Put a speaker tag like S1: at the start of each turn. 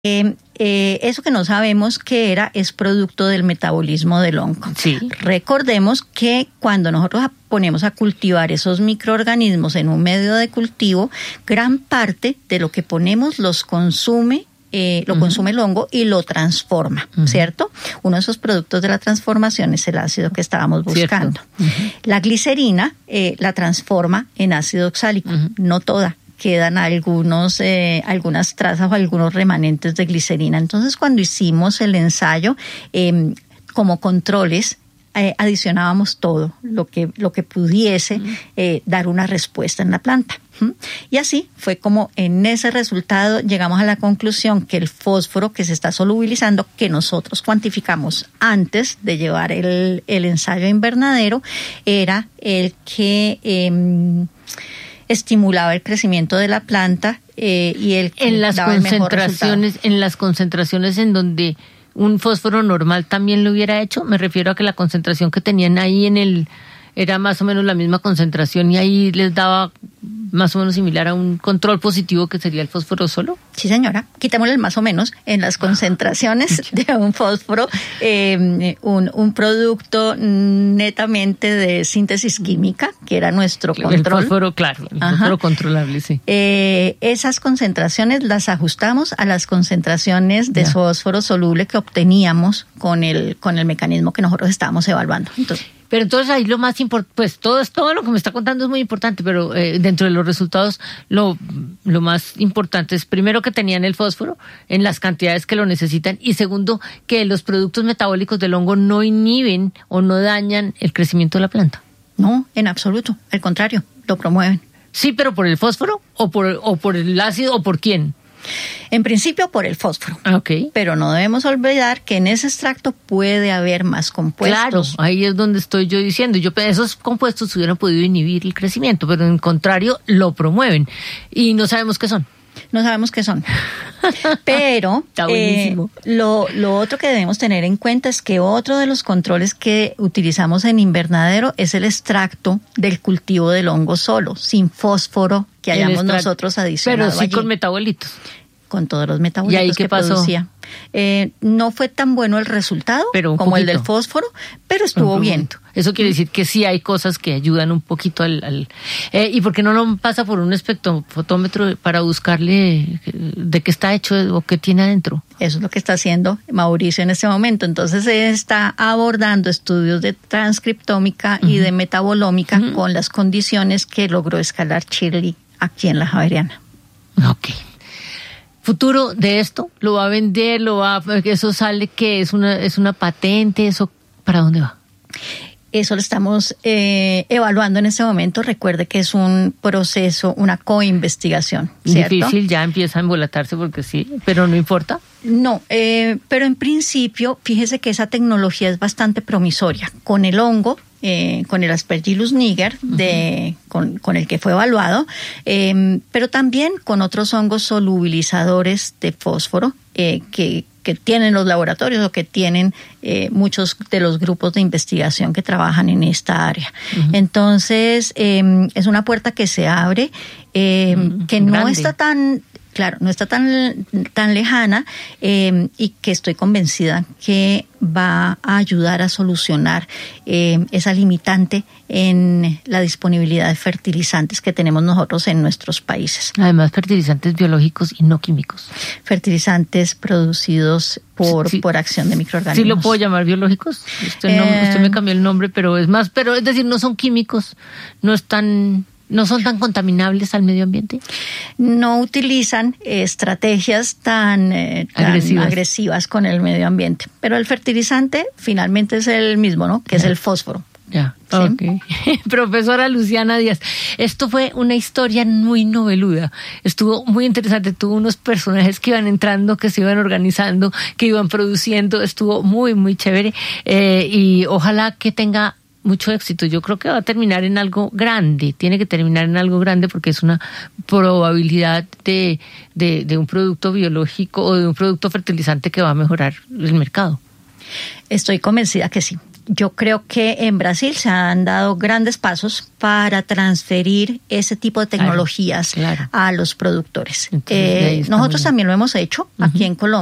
S1: Eso que no sabemos qué era es producto del metabolismo del hongo.
S2: Sí.
S1: Recordemos que cuando nosotros ponemos a cultivar esos microorganismos en un medio de cultivo, gran parte de lo que ponemos los consume. Consume el hongo y lo transforma, ¿cierto? Uno de esos productos de la transformación es el ácido que estábamos buscando. La glicerina la transforma en ácido oxálico, no toda. Quedan algunas trazas o algunos remanentes de glicerina. Entonces, cuando hicimos el ensayo, como controles, adicionábamos todo lo que pudiese dar una respuesta en la planta. Y así fue como en ese resultado llegamos a la conclusión que el fósforo que se está solubilizando, que nosotros cuantificamos antes de llevar el ensayo a invernadero, era el que estimulaba el crecimiento de la planta y el que daba el mejor resultado.
S2: En las concentraciones en donde un fósforo normal también lo hubiera hecho, me refiero a que la concentración que tenían ahí era más o menos la misma concentración y ahí les daba más o menos similar a un control positivo que sería el fósforo solo.
S1: Sí, señora. Quitémosle el más o menos en las concentraciones de un fósforo, un producto netamente de síntesis química, que era nuestro control.
S2: El fósforo, claro, el fósforo controlable, sí.
S1: Esas concentraciones las ajustamos a las concentraciones de fósforo soluble que obteníamos con el mecanismo que nosotros estábamos evaluando.
S2: Pero entonces ahí lo más importante, pues todo lo que me está contando es muy importante, pero dentro de los resultados lo más importante es primero que tenían el fósforo en las cantidades que lo necesitan y segundo que los productos metabólicos del hongo no inhiben o no dañan el crecimiento de la planta.
S1: No, en absoluto, al contrario, lo promueven.
S2: Sí, pero ¿por el fósforo o por el ácido o por quién?
S1: En principio por el fósforo, pero no debemos olvidar que en ese extracto puede haber más compuestos.
S2: Claro, ahí es donde estoy yo diciendo, esos compuestos hubieran podido inhibir el crecimiento, pero en contrario lo promueven y no sabemos qué son.
S1: No sabemos qué son, pero lo otro que debemos tener en cuenta es que otro de los controles que utilizamos en invernadero es el extracto del cultivo del hongo solo, sin fósforo que hayamos nosotros adicionado
S2: pero sí
S1: allí.
S2: Con metabolitos.
S1: Con todos los metabolitos.
S2: ¿Y ahí qué pasó?
S1: Producía. No fue tan bueno el resultado como el del fósforo, pero estuvo bien.
S2: Eso quiere decir que sí hay cosas que ayudan un poquito ¿y por qué no lo pasa por un espectrofotómetro para buscarle de qué está hecho o qué tiene adentro?
S1: Eso es lo que está haciendo Mauricio en este momento. Entonces está abordando estudios de transcriptómica y de metabolómica con las condiciones que logró escalar Shirley aquí en la Javeriana.
S2: Ok. Futuro de esto, lo va a vender, eso sale que es una patente, eso ¿para dónde va?
S1: Eso lo estamos evaluando en este momento. Recuerde que es un proceso, una coinvestigación, ¿cierto?
S2: Difícil, ya empieza a embolatarse porque sí, pero no importa.
S1: No, pero en principio, fíjese que esa tecnología es bastante promisoria. Con el hongo, con el Aspergillus niger, con el que fue evaluado, pero también con otros hongos solubilizadores de fósforo que tienen los laboratorios o que tienen muchos de los grupos de investigación que trabajan en esta área. Entonces, es una puerta que se abre, que no está tan... Claro, no está tan lejana y que estoy convencida que va a ayudar a solucionar esa limitante en la disponibilidad de fertilizantes que tenemos nosotros en nuestros países.
S2: Además, fertilizantes biológicos y no químicos.
S1: Fertilizantes producidos por acción de microorganismos.
S2: ¿Sí lo puedo llamar biológicos? Usted me cambió el nombre, pero es decir, no son químicos, no son tan contaminables al medio ambiente.
S1: No utilizan estrategias tan agresivas con el medio ambiente. Pero el fertilizante finalmente es el mismo, ¿no? Que es el fósforo.
S2: Ya,
S1: ¿sí?
S2: Ok. Profesora Luciana Díaz, esto fue una historia muy noveluda. Estuvo muy interesante. Tuvo unos personajes que iban entrando, que se iban organizando, que iban produciendo. Estuvo muy, muy chévere. Y ojalá que tenga mucho éxito. Yo creo que va a terminar en algo grande, tiene que terminar en algo grande porque es una probabilidad de un producto biológico o de un producto fertilizante que va a mejorar el mercado.
S1: Estoy convencida que sí. yo creo que en Brasil se han dado grandes pasos para transferir ese tipo de tecnologías a los productores. Nosotros también lo hemos hecho aquí en Colombia.